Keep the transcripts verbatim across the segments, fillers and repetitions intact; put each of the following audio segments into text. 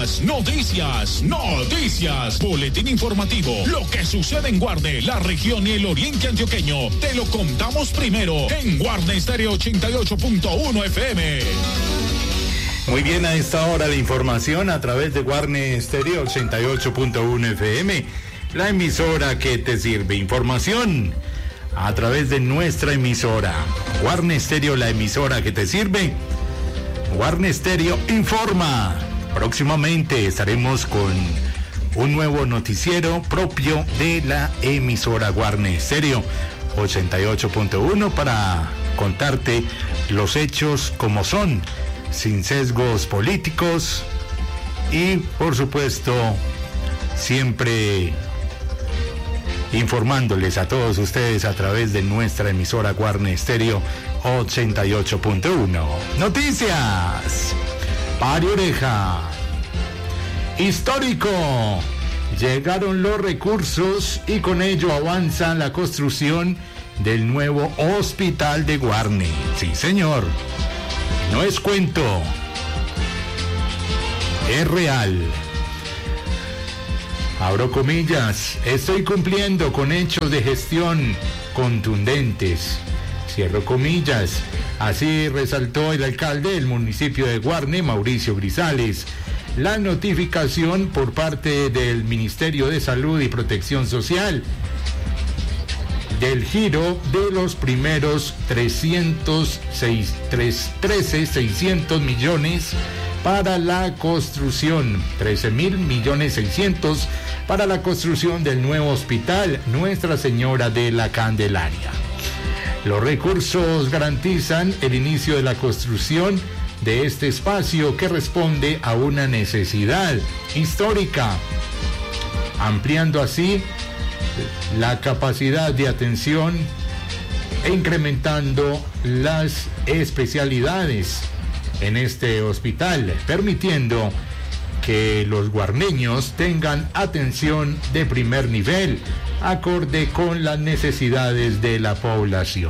Noticias, noticias, noticias. Boletín informativo. Lo que sucede en Guarne, la región y el oriente antioqueño. Te lo contamos primero en Guarne Estéreo ochenta y ocho punto uno F M. Muy bien, a esta hora la información a través de Guarne Estéreo ochenta y ocho punto uno F M, la emisora que te sirve. Información a través de nuestra emisora. Guarne Estéreo, la emisora que te sirve. Guarne Estéreo informa. Próximamente estaremos con un nuevo noticiero propio de la emisora Guarne Estéreo ochenta y ocho punto uno para contarte los hechos como son, sin sesgos políticos y, por supuesto, siempre informándoles a todos ustedes a través de nuestra emisora Guarne Estéreo ochenta y ocho punto uno. Noticias. Pare oreja. Histórico. Llegaron los recursos y con ello avanza la construcción del nuevo hospital de Guarne. Sí, señor. No es cuento, es real. Abro comillas, estoy cumpliendo con hechos de gestión contundentes. Cierro comillas. Así resaltó el alcalde del municipio de Guarne, Mauricio Grisales. La notificación por parte del Ministerio de Salud y Protección Social del giro de los primeros trescientos trece, seiscientos millones para la construcción, trece mil millones seiscientos para la construcción del nuevo hospital Nuestra Señora de la Candelaria. Los recursos garantizan el inicio de la construcción de este espacio que responde a una necesidad histórica, ampliando así la capacidad de atención e incrementando las especialidades en este hospital, permitiendo que los guarneños tengan atención de primer nivel, acorde con las necesidades de la población.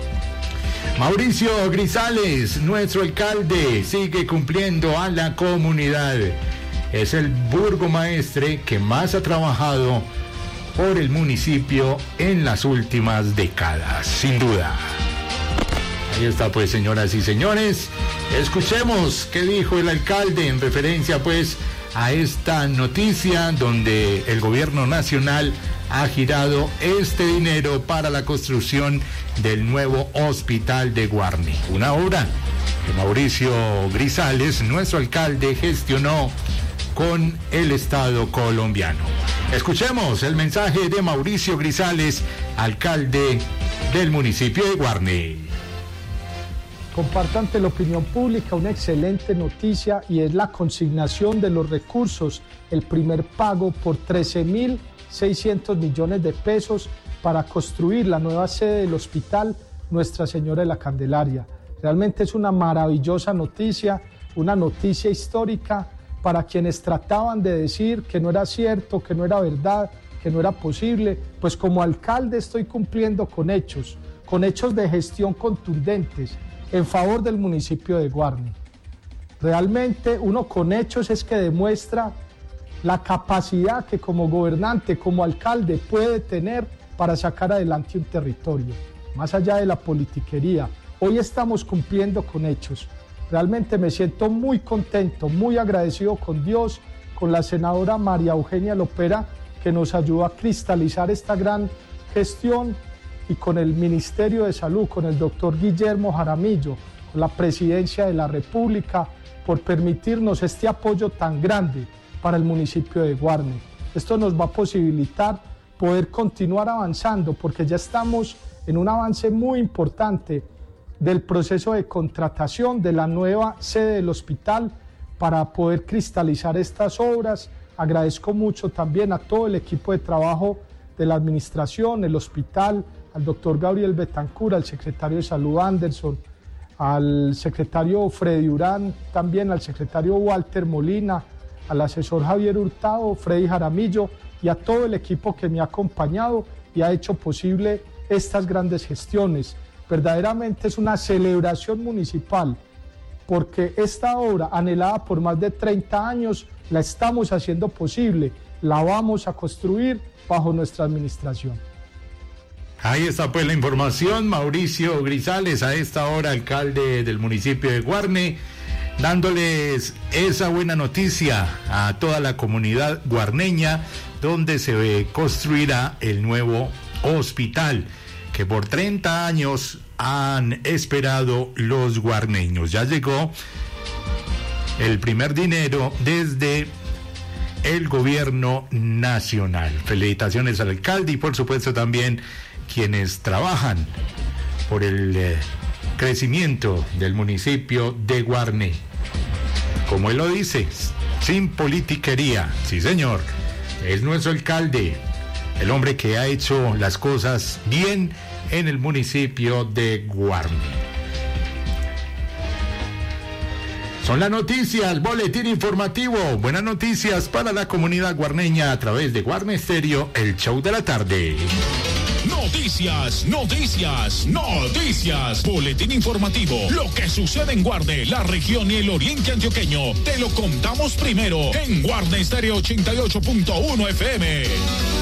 Mauricio Grisales, nuestro alcalde, sigue cumpliendo a la comunidad. Es el burgomaestre que más ha trabajado por el municipio en las últimas décadas, sin duda. Ahí está, pues, señoras y señores, escuchemos qué dijo el alcalde en referencia, pues, a esta noticia donde el gobierno nacional ha girado este dinero para la construcción del nuevo hospital de Guarne. Una obra que Mauricio Grisales, nuestro alcalde, gestionó con el Estado colombiano. Escuchemos el mensaje de Mauricio Grisales, alcalde del municipio de Guarne. Comparto ante la opinión pública una excelente noticia y es la consignación de los recursos, el primer pago por trece mil seiscientos millones de pesos para construir la nueva sede del hospital Nuestra Señora de la Candelaria. Realmente es una maravillosa noticia, una noticia histórica para quienes trataban de decir que no era cierto, que no era verdad, que no era posible. Pues como alcalde estoy cumpliendo con hechos, con hechos de gestión contundentes en favor del municipio de Guarne. Realmente uno con hechos es que demuestra la capacidad que como gobernante, como alcalde puede tener para sacar adelante un territorio, más allá de la politiquería. Hoy estamos cumpliendo con hechos. Realmente me siento muy contento, muy agradecido con Dios, con la senadora María Eugenia Lopera, que nos ayudó a cristalizar esta gran gestión, y con el Ministerio de Salud, con el doctor Guillermo Jaramillo, con la Presidencia de la República, por permitirnos este apoyo tan grande para el municipio de Guarne. Esto nos va a posibilitar poder continuar avanzando, porque ya estamos en un avance muy importante del proceso de contratación de la nueva sede del hospital para poder cristalizar estas obras. Agradezco mucho también a todo el equipo de trabajo de la administración, el hospital, al doctor Gabriel Betancur, al secretario de Salud Anderson, al secretario Freddy Urán, también al secretario Walter Molina, al asesor Javier Hurtado, Freddy Jaramillo y a todo el equipo que me ha acompañado y ha hecho posible estas grandes gestiones. Verdaderamente es una celebración municipal, porque esta obra, anhelada por más de treinta años, la estamos haciendo posible, la vamos a construir bajo nuestra administración. Ahí está pues la información. Mauricio Grisales, a esta hora alcalde del municipio de Guarne, dándoles esa buena noticia a toda la comunidad guarneña, donde se construirá el nuevo hospital que por treinta años han esperado los guarneños. Ya llegó el primer dinero desde el gobierno nacional. Felicitaciones al alcalde y por supuesto también quienes trabajan por el eh, crecimiento del municipio de Guarne. Como él lo dice, sin politiquería. Sí, señor, es nuestro alcalde, el hombre que ha hecho las cosas bien en el municipio de Guarne. Son las noticias, boletín informativo. Buenas noticias para la comunidad guarneña a través de Guarne Estéreo, el show de la tarde. Noticias, noticias, noticias. Boletín informativo. Lo que sucede en Guarne, la región y el oriente antioqueño. Te lo contamos primero en Guarne Estéreo ochenta y ocho punto uno F M.